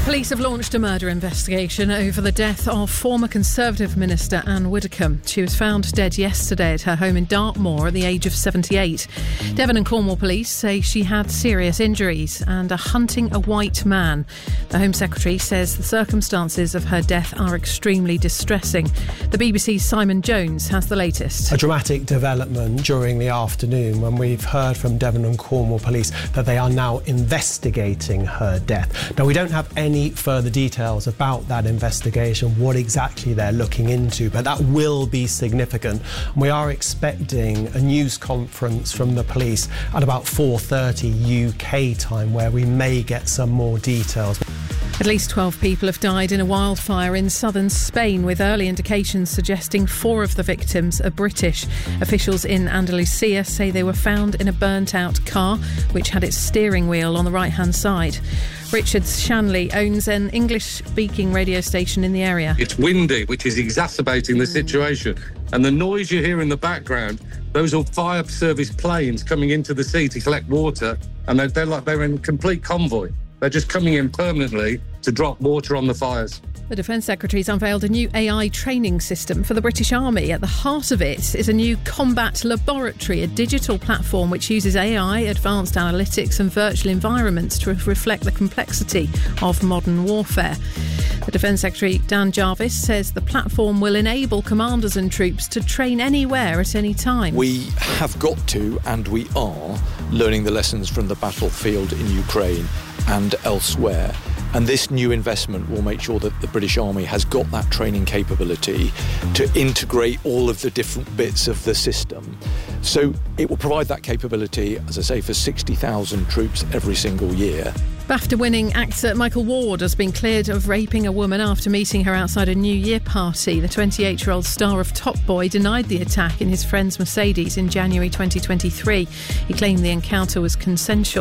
Police have launched a murder investigation over the death of former Conservative Minister Anne Widdecombe. She was found dead yesterday at her home in Dartmoor at the age of 78. Devon and Cornwall police say she had serious injuries and are hunting a white man. The Home Secretary says the circumstances of her death are extremely distressing. The BBC's Simon Jones has the latest. A dramatic development during the afternoon when we've heard from Devon and Cornwall police that they are now investigating her death. Now, we don't have any further details about that investigation, what exactly they're looking into, but that will be significant. We are expecting a news conference from the police at about 4:30 UK time where we may get some more details. At least 12 people have died in a wildfire in southern Spain, with early indications suggesting 4 of the victims are British. Officials in Andalusia say they were found in a burnt-out car, which had its steering wheel on the right-hand side. Richard Shanley owns an English-speaking radio station in the area. It's windy, which is exacerbating the situation. And the noise you hear in the background, those are fire service planes coming into the sea to collect water, and they're in complete convoy. They're just coming in permanently to drop water on the fires. The Defence Secretary's unveiled a new AI training system for the British Army. At the heart of it is a new combat laboratory, a digital platform which uses AI, advanced analytics and virtual environments to reflect the complexity of modern warfare. The Defence Secretary, Dan Jarvis, says the platform will enable commanders and troops to train anywhere at any time. We have got to, and we are, learning the lessons from the battlefield in Ukraine and elsewhere. And this new investment will make sure that the British Army has got that training capability to integrate all of the different bits of the system. So it will provide that capability, as I say, for 60,000 troops every single year. BAFTA-winning actor Michael Ward has been cleared of raping a woman after meeting her outside a New Year party. The 28-year-old star of Top Boy denied the attack in his friend's Mercedes in January 2023. He claimed the encounter was consensual.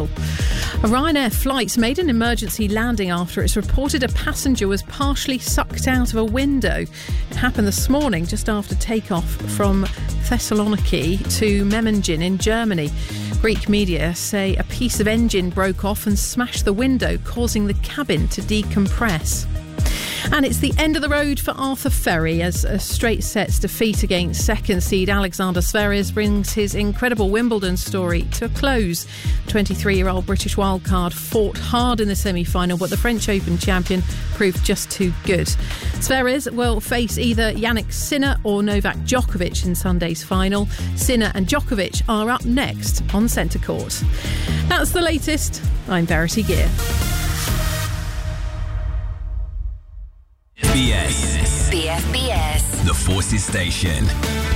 A Ryanair flight made an emergency landing after it's reported a passenger was partially sucked out of a window. It happened this morning just after takeoff from Thessaloniki to Memmingen in Germany. Greek media say a piece of engine broke off and smashed the window, causing the cabin to decompress. And it's the end of the road for Arthur Ferry as a straight sets defeat against second seed Alexander Zverev brings his incredible Wimbledon story to a close. 23-year-old British wildcard fought hard in the semi-final, but the French Open champion proved just too good. Zverev will face either Jannik Sinner or Novak Djokovic in Sunday's final. Sinner and Djokovic are up next on Centre Court. That's the latest. I'm Verity Gear. BFBS, the Forces Station.